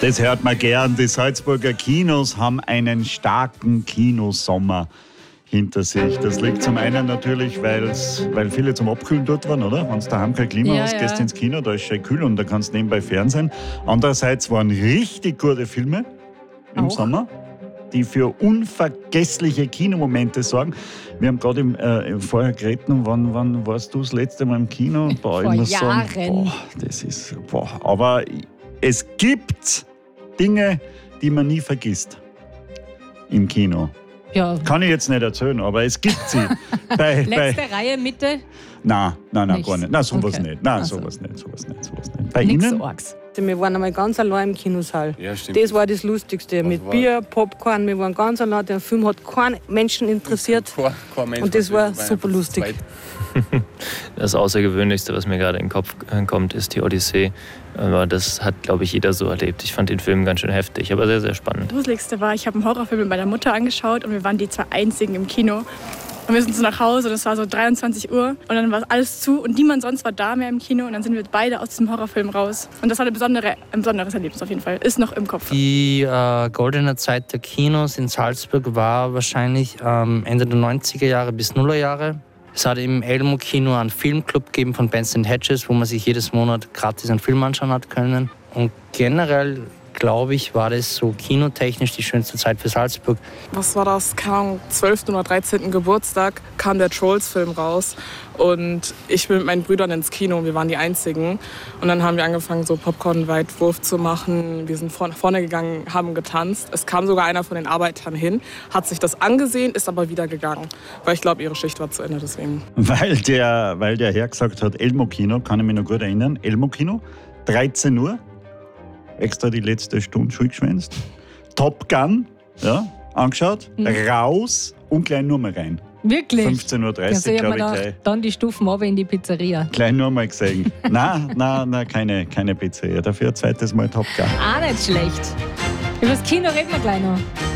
Das hört man gern. Die Salzburger Kinos haben einen starken Kinosommer hinter sich. Das liegt zum einen natürlich, weil viele zum Abkühlen dort waren, oder? Wenn du daheim kein Klima hast, gehst du ins Kino, da ist schön kühl und da kannst du nebenbei fernsehen. Andererseits waren richtig gute Filme im Sommer, die für unvergessliche Kinomomente sorgen. Wir haben gerade vorher geredet, wann warst du das letzte Mal im Kino? Vor Jahren. Sagen, das ist, aber es gibt Dinge, die man nie vergisst im Kino. Ja. Kann ich jetzt nicht erzählen, aber es gibt sie. Letzte Reihe, Mitte? Nein, gar nicht. Nein, sowas Okay. nicht. Nein, Also. sowas nicht. Bei Nix Ihnen? Args. Wir waren einmal ganz allein im Kinosaal. Ja, stimmt. Das war das Lustigste. Mit Bier, Popcorn, wir waren ganz allein. Der Film hat keinen Menschen interessiert. Kein Mensch, Und das war was super lustig. zweit. Das Außergewöhnlichste, was mir gerade in den Kopf kommt, ist die Odyssee. Aber das hat, glaube ich, jeder so erlebt. Ich fand den Film ganz schön heftig, aber sehr, sehr spannend. Das Gruseligste war, ich habe einen Horrorfilm mit meiner Mutter angeschaut und wir waren die zwei einzigen im Kino. Und wir sind so nach Hause und es war so 23 Uhr und dann war alles zu und niemand sonst war da mehr im Kino und dann sind wir beide aus diesem Horrorfilm raus. Und das war ein besonderes Erlebnis auf jeden Fall. Ist noch im Kopf. Die goldene Zeit der Kinos in Salzburg war wahrscheinlich Ende der 90er Jahre bis Nullerjahre. Es hat im Elmo-Kino einen Filmclub gegeben von Benson Hedges, wo man sich jedes Monat gratis einen Film anschauen hat können. Und generell, glaube ich, war das so kinotechnisch die schönste Zeit für Salzburg. Was war das? Keine Ahnung, 12. oder 13. Geburtstag kam der Trolls-Film raus. Und ich bin mit meinen Brüdern ins Kino, wir waren die Einzigen. Und dann haben wir angefangen, so Popcorn-Weitwurf zu machen. Wir sind vorne gegangen, haben getanzt. Es kam sogar einer von den Arbeitern hin, hat sich das angesehen, ist aber wieder gegangen. Weil ich glaube, ihre Schicht war zu Ende, deswegen. Weil der Herr gesagt hat, Elmo-Kino, kann ich mich noch gut erinnern. Elmo-Kino, 13 Uhr. Extra die letzte Stunde Schule geschwänzt. Top Gun, ja, angeschaut, raus und gleich nur mal rein. Wirklich? 15.30 Uhr, Also ich glaube ich, gedacht, gleich. dann die Stufen runter in die Pizzeria. Gleich nur mal gesehen. Nein, keine Pizzeria. Dafür ein zweites Mal Top Gun. Auch nicht schlecht. Über das Kino reden wir gleich noch.